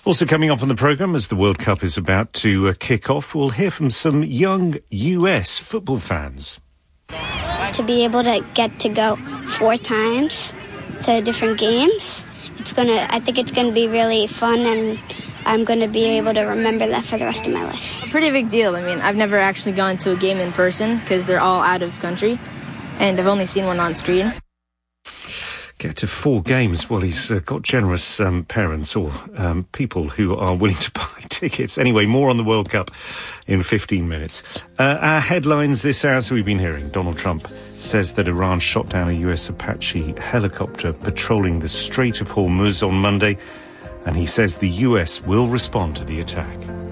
Also coming up on the programme, as the World Cup is about to kick off, we'll hear from some young US football fans. To be able to get to go 4 times to different games, I think it's gonna be really fun, and I'm gonna be able to remember that for the rest of my life. A pretty big deal. I mean, I've never actually gone to a game in person because they're all out of country, and I've only seen one on screen. Get to 4 games. Well, he's got generous parents or people who are willing to buy tickets. Anyway, more on the World Cup in 15 minutes. Our headlines this hour, so we've been hearing. Donald Trump says that Iran shot down a US Apache helicopter patrolling the Strait of Hormuz on Monday, and he says the US will respond to the attack.